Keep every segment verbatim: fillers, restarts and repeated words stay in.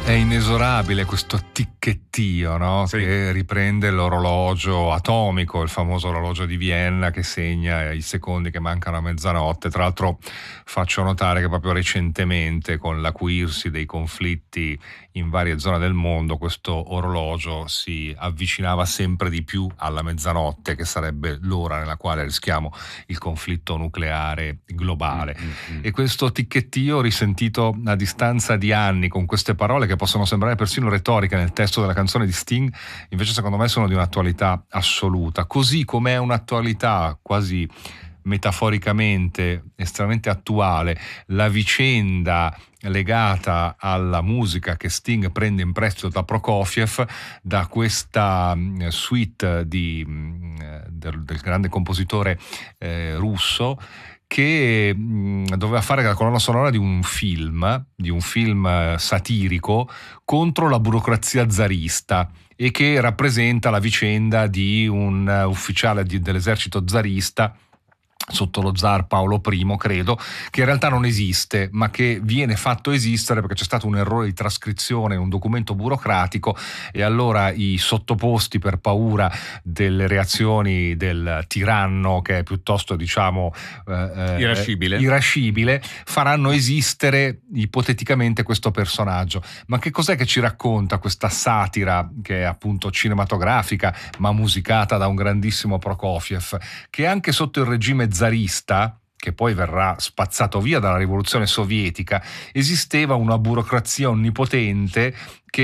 È inesorabile questo ticchettio, no? Sì. Che riprende l'orologio atomico, il famoso orologio di Vienna che segna i secondi che mancano a mezzanotte. Tra l'altro faccio notare che proprio recentemente, con l'acuirsi dei conflitti in varie zone del mondo, questo orologio si avvicinava sempre di più alla mezzanotte, che sarebbe l'ora nella quale rischiamo il conflitto nucleare globale. Mm-hmm. E questo ticchettio, risentito a distanza di anni con queste parole che possono sembrare persino retoriche nel testo della canzone di Sting, invece secondo me sono di un'attualità assoluta, così come è un'attualità quasi metaforicamente estremamente attuale la vicenda legata alla musica che Sting prende in prestito da Prokofiev, da questa suite di, del, del grande compositore eh, russo, che mh, doveva fare la colonna sonora di un film, di un film satirico contro la burocrazia zarista, e che rappresenta la vicenda di un ufficiale di, dell'esercito zarista sotto lo zar Paolo I, credo, che in realtà non esiste, ma che viene fatto esistere perché c'è stato un errore di trascrizione in un documento burocratico, e allora i sottoposti, per paura delle reazioni del tiranno, che è piuttosto, diciamo, eh, irascibile. irascibile, faranno esistere ipoteticamente questo personaggio. Ma che cos'è che ci racconta questa satira, che è appunto cinematografica ma musicata da un grandissimo Prokofiev, che anche sotto il regime zarista, che poi verrà spazzato via dalla rivoluzione sovietica, esisteva una burocrazia onnipotente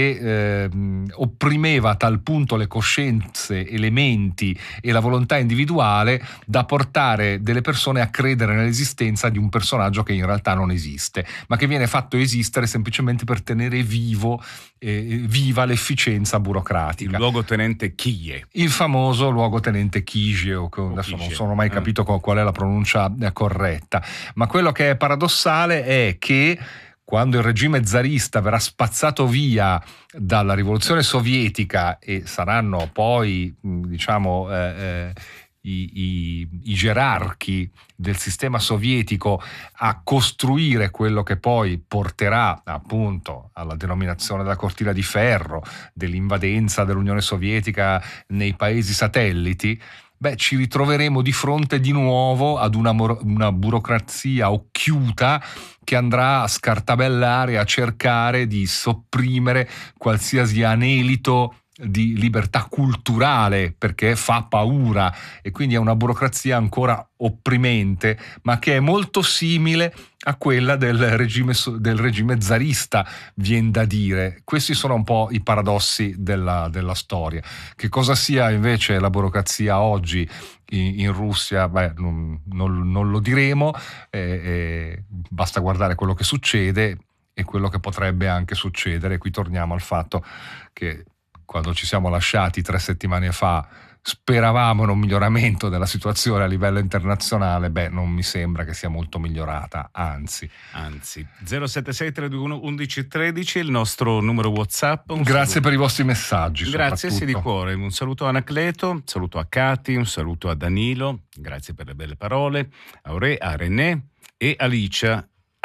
che eh, opprimeva a tal punto le coscienze, elementi e la volontà individuale da portare delle persone a credere nell'esistenza di un personaggio che in realtà non esiste, ma che viene fatto esistere semplicemente per tenere vivo eh, viva l'efficienza burocratica. Il luogotenente Chie. Il famoso luogotenente Chige, o o adesso Chige. non sono mai capito eh. qual è la pronuncia corretta, ma quello che è paradossale è che quando il regime zarista verrà spazzato via dalla rivoluzione sovietica e saranno poi, diciamo, eh, eh, i, i, i gerarchi del sistema sovietico a costruire quello che poi porterà appunto alla denominazione della cortina di ferro, dell'invadenza dell'Unione Sovietica nei paesi satelliti, beh, ci ritroveremo di fronte di nuovo ad una, una burocrazia occhiuta che andrà a scartabellare, a cercare di sopprimere qualsiasi anelito di libertà culturale, perché fa paura, e quindi è una burocrazia ancora opprimente, ma che è molto simile a quella del regime, del regime zarista, vien da dire. Questi sono un po' i paradossi della, della storia. Che cosa sia invece la burocrazia oggi in, in Russia, beh, non, non, non lo diremo, eh, eh, basta guardare quello che succede e quello che potrebbe anche succedere. Qui torniamo al fatto che quando ci siamo lasciati tre settimane fa speravamo in un miglioramento della situazione a livello internazionale. Beh, non mi sembra che sia molto migliorata, anzi. Anzi. zero sette sei tre due uno uno uno uno tre il nostro numero WhatsApp. Un Grazie saluto. Per i vostri messaggi. Grazie, sì, di cuore. Un saluto a Anacleto, un saluto a Cati, un saluto a Danilo, grazie per le belle parole, a Aure, a René e a Licia.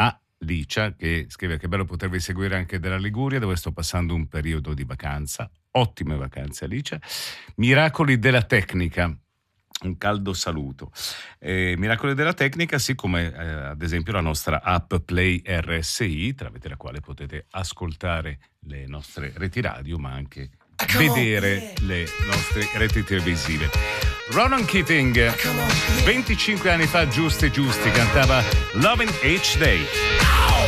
Licia, che scrive: che bello potervi seguire anche dalla Liguria, dove sto passando un periodo di vacanza. Ottime vacanze, Licia. Miracoli della tecnica, un caldo saluto. Eh, Miracoli della tecnica, sì, come eh, ad esempio la nostra app Play R S I, tramite la quale potete ascoltare le nostre reti radio, ma anche vedere le nostre reti televisive. Ronan Keating, venticinque anni fa, giusti giusti, cantava Loving Each Day.